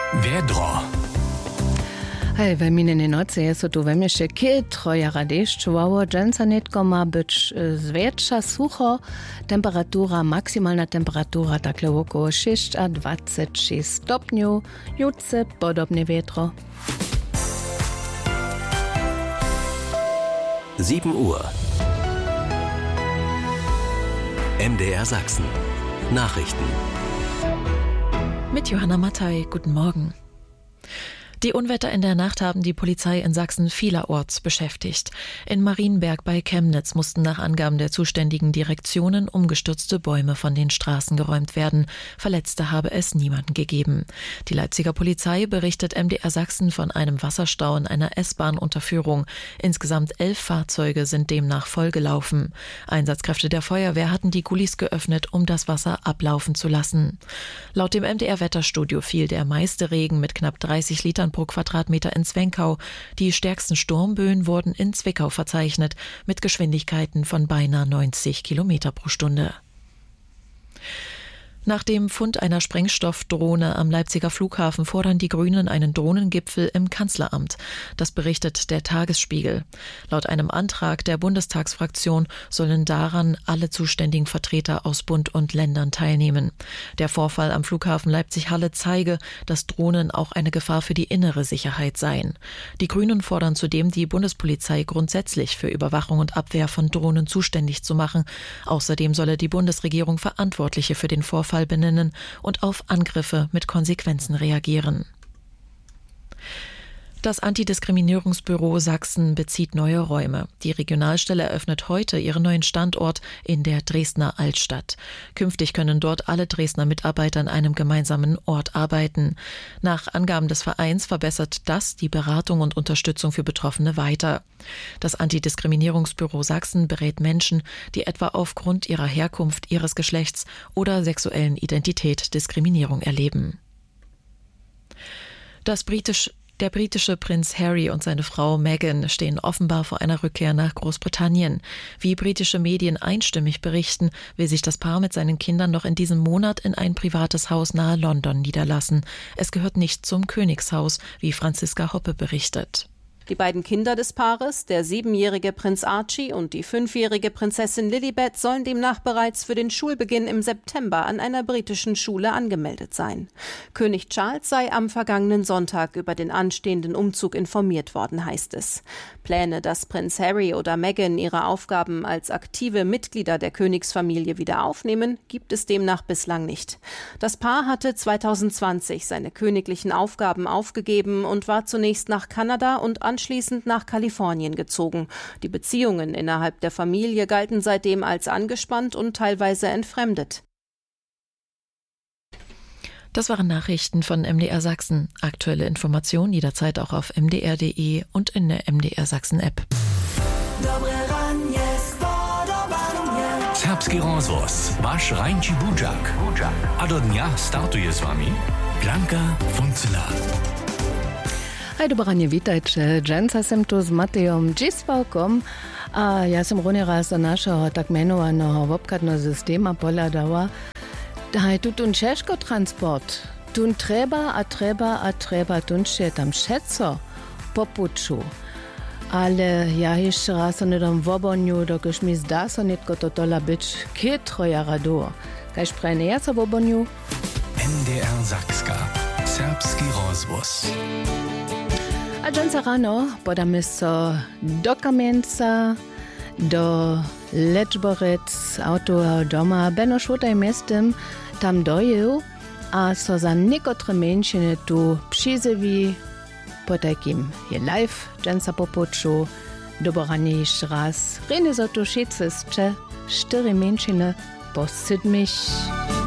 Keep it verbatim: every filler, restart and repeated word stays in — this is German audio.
Vedro. Hej, ve minulej nocy je to ve mieście kiltrojara deščowało, dżęca netko ma być zwiększa sucho, temperatura, maksymalna temperatura takle około dwadzieścia sześć stopniów, jutce podobne wietro. sieben Uhr. M D R Sachsen. Nachrichten. Mit Johanna Mattei, guten Morgen. Die Unwetter in der Nacht haben die Polizei in Sachsen vielerorts beschäftigt. In Marienberg bei Chemnitz mussten nach Angaben der zuständigen Direktionen umgestürzte Bäume von den Straßen geräumt werden. Verletzte habe es niemanden gegeben. Die Leipziger Polizei berichtet M D R Sachsen von einem Wasserstau in einer S-Bahn-Unterführung. Insgesamt elf Fahrzeuge sind demnach vollgelaufen. Einsatzkräfte der Feuerwehr hatten die Gullis geöffnet, um das Wasser ablaufen zu lassen. Laut dem M D R-Wetterstudio fiel der meiste Regen mit knapp dreißig Litern pro Quadratmeter in Zwenkau. Die stärksten Sturmböen wurden in Zwickau verzeichnet, mit Geschwindigkeiten von beinahe neunzig Kilometer pro Stunde. Nach dem Fund einer Sprengstoffdrohne am Leipziger Flughafen fordern die Grünen einen Drohnengipfel im Kanzleramt. Das berichtet der Tagesspiegel. Laut einem Antrag der Bundestagsfraktion sollen daran alle zuständigen Vertreter aus Bund und Ländern teilnehmen. Der Vorfall am Flughafen Leipzig-Halle zeige, dass Drohnen auch eine Gefahr für die innere Sicherheit seien. Die Grünen fordern zudem, die Bundespolizei grundsätzlich für Überwachung und Abwehr von Drohnen zuständig zu machen. Außerdem solle die Bundesregierung Verantwortliche für den Vorfall benennen und auf Angriffe mit Konsequenzen reagieren. Das Antidiskriminierungsbüro Sachsen bezieht neue Räume. Die Regionalstelle eröffnet heute ihren neuen Standort in der Dresdner Altstadt. Künftig können dort alle Dresdner Mitarbeiter an einem gemeinsamen Ort arbeiten. Nach Angaben des Vereins verbessert das die Beratung und Unterstützung für Betroffene weiter. Das Antidiskriminierungsbüro Sachsen berät Menschen, die etwa aufgrund ihrer Herkunft, ihres Geschlechts oder sexuellen Identität Diskriminierung erleben. Das britische Der britische Prinz Harry und seine Frau Meghan stehen offenbar vor einer Rückkehr nach Großbritannien. Wie britische Medien einstimmig berichten, will sich das Paar mit seinen Kindern noch in diesem Monat in ein privates Haus nahe London niederlassen. Es gehört nicht zum Königshaus, wie Franziska Hoppe berichtet. Die beiden Kinder des Paares, der siebenjährige Prinz Archie und die fünfjährige Prinzessin Lilibet, sollen demnach bereits für den Schulbeginn im September an einer britischen Schule angemeldet sein. König Charles sei am vergangenen Sonntag über den anstehenden Umzug informiert worden, heißt es. Pläne, dass Prinz Harry oder Meghan ihre Aufgaben als aktive Mitglieder der Königsfamilie wieder aufnehmen, gibt es demnach bislang nicht. Das Paar hatte zweitausendzwanzig seine königlichen Aufgaben aufgegeben und war zunächst nach Kanada und anschließend nach Kalifornien gezogen. Die Beziehungen innerhalb der Familie galten seitdem als angespannt und teilweise entfremdet. Das waren Nachrichten von M D R Sachsen. Aktuelle Informationen jederzeit auch auf m d r punkt d e und in der M D R Sachsen App. Serbski rozvoz, vaš Rajnči Budžak. A do dňa startuje s vami Blanka Funcela. Hej, dobranie, witajcie. Dżęca sem tu z Matejom Dziswałkom, a ja som runie raz do naszego tak menovaného obkadného systéma pohľadala. Hej, tu tun ciężko transport. Tun treba a treba a treba tun się tam všetko popuču. Ale ja jeszcze raz o nedom v oboniu, dokiaľ mi zdá sa netko to tola byť kiltrojara do. Kaj šprejne ja sa v oboniu? M D R Sakska. Serbski rozvoz. A dżęca rano podamy so do Kamieńca, do Lečborec, auto doma, beno šutaj mestem, tam dojeł, a so za niekotre menšiny tu přizevi, po takim je live, dżęca popuču, dobranie jeszcze raz. Rene so tu šecesče, štyri menšiny po sydmich.